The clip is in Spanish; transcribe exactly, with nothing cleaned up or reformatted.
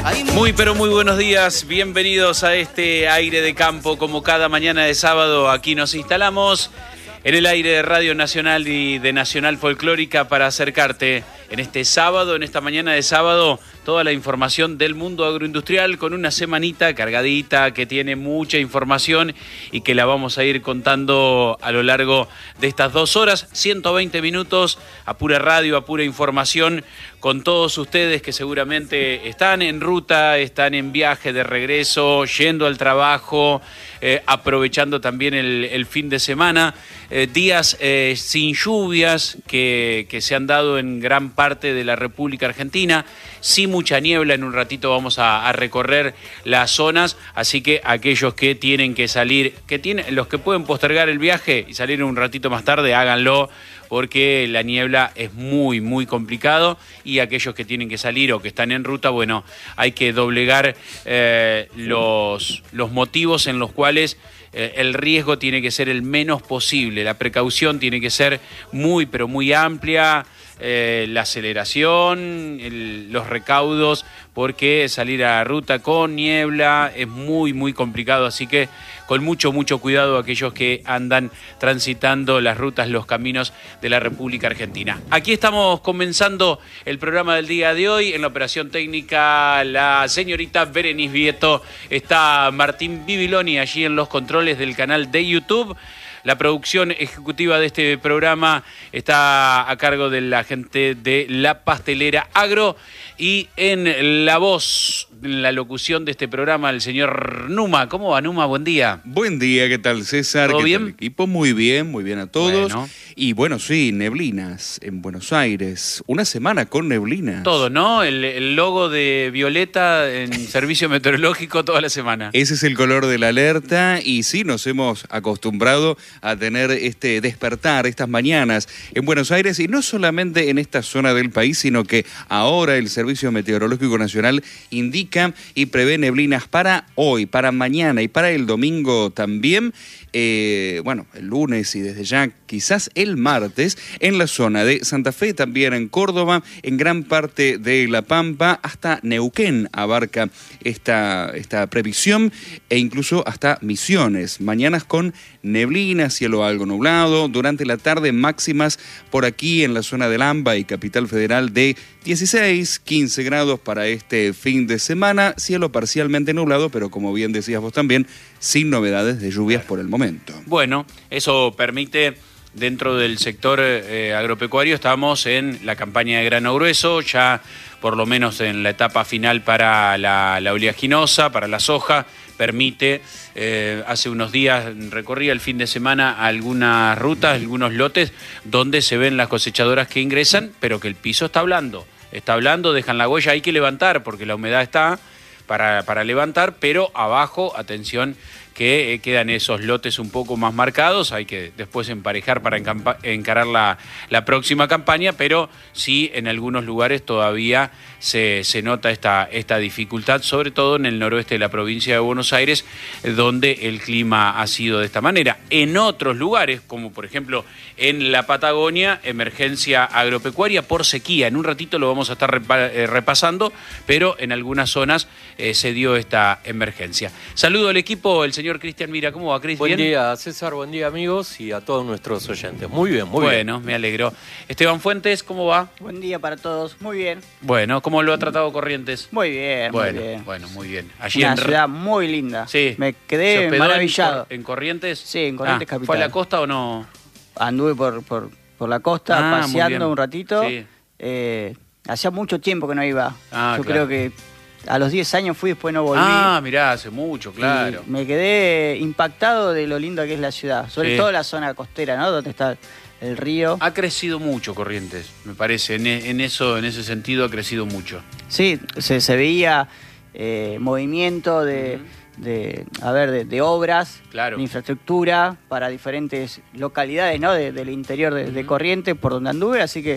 Muy pero muy buenos días, bienvenidos a este aire de campo. Como cada mañana de sábado, aquí nos instalamos en el aire de Radio Nacional y de Nacional Folclórica para acercarte en este sábado, en esta mañana de sábado, toda la información del mundo agroindustrial con una semanita cargadita que tiene mucha información y que la vamos a ir contando a lo largo de estas dos horas, ciento veinte minutos a pura radio, a pura información con todos ustedes que seguramente están en ruta, están en viaje de regreso, yendo al trabajo, eh, aprovechando también el, el fin de semana, eh, días eh, sin lluvias que, que se han dado en gran parte de la República Argentina, sí mucha niebla. En un ratito vamos a, a recorrer las zonas, así que aquellos que tienen que salir, que tienen, los que pueden postergar el viaje y salir un ratito más tarde, háganlo, porque la niebla es muy, muy complicado, y aquellos que tienen que salir o que están en ruta, bueno, hay que doblegar eh, los, los motivos en los cuales eh, el riesgo tiene que ser el menos posible, la precaución tiene que ser muy, pero muy amplia, eh, la aceleración, el, los recaudos, porque salir a la ruta con niebla es muy, muy complicado, así que con mucho, mucho cuidado aquellos que andan transitando las rutas, los caminos de la República Argentina. Aquí estamos comenzando el programa del día de hoy. En la operación técnica, la señorita Berenice Vieto, está Martín Bibiloni allí en los controles del canal de YouTube. La producción ejecutiva de este programa está a cargo de la gente de La Pastelera Agro, y en la voz, en la locución de este programa, el señor Numa. ¿Cómo va, Numa? Buen día. Buen día, ¿qué tal, César? ¿Todo ¿Qué bien? tal, equipo? Muy bien, muy bien a todos. Bueno. Y bueno, sí, neblinas en Buenos Aires. Una semana con neblinas. Todo, ¿no? El, el logo de Violeta en servicio meteorológico toda la semana. Ese es el color de la alerta, y sí, nos hemos acostumbrado a tener este despertar, estas mañanas en Buenos Aires, y no solamente en esta zona del país, sino que ahora el Servicio Meteorológico Nacional indica y prevé neblinas para hoy, para mañana y para el domingo también. Eh, bueno, el lunes y desde ya quizás el martes en la zona de Santa Fe, también en Córdoba, en gran parte de La Pampa, hasta Neuquén abarca esta, esta previsión, e incluso hasta Misiones. Mañanas con neblina, cielo algo nublado, durante la tarde máximas por aquí en la zona del AMBA y Capital Federal de dieciséis, quince grados para este fin de semana, cielo parcialmente nublado, pero como bien decías vos también, sin novedades de lluvias por el momento. Bueno, eso permite, dentro del sector eh, agropecuario, estamos en la campaña de grano grueso, ya por lo menos en la etapa final para la, la oleaginosa, para la soja, permite, eh, hace unos días recorría el fin de semana algunas rutas, algunos lotes, donde se ven las cosechadoras que ingresan, pero que el piso está blando, está blando, dejan la huella, hay que levantar, porque la humedad está para, para levantar, pero abajo, atención, que eh, quedan esos lotes un poco más marcados, hay que después emparejar para encampa- encarar la, la próxima campaña, pero sí en algunos lugares todavía se, se nota esta, esta dificultad, sobre todo en el noroeste de la provincia de Buenos Aires, donde el clima ha sido de esta manera. En otros lugares, como por ejemplo en la Patagonia, emergencia agropecuaria por sequía. En un ratito lo vamos a estar repa- eh, repasando, pero en algunas zonas eh, se dio esta emergencia. Saludo al equipo, el señor Cristian Mira. ¿Cómo va, Cristian? Buen día, César, buen día, amigos, y a todos nuestros oyentes. Muy bien, muy bueno, bien. Bueno, me alegro. Esteban Fuentes, ¿cómo va? Buen día para todos, muy bien. Bueno, ¿cómo lo ha tratado Corrientes? Muy bien, Bueno, muy bien. bueno, muy bien. Allí Una en... ciudad muy linda. Sí. Me ¿Se quedé hospedó maravillado. En, en Corrientes? Sí, en Corrientes Ah, capital. ¿Fue a la costa o no? Anduve por, por, por la costa Ah, muy bien. paseando un ratito. Sí. Eh, hacía mucho tiempo que no iba. Ah, Yo claro. creo que a los diez años fui, después no volví. Ah, mirá, hace mucho, claro. Y me quedé impactado de lo lindo que es la ciudad. Sobre Sí. todo la zona costera, ¿no? Donde está el río. Ha crecido mucho Corrientes, me parece. En, en eso, en ese sentido ha crecido mucho. Sí, se, se veía eh, movimiento de, Ujú. de, a ver, de, de obras, Claro. de infraestructura para diferentes localidades, ¿no? De- del interior de, de Corrientes, por donde anduve, así que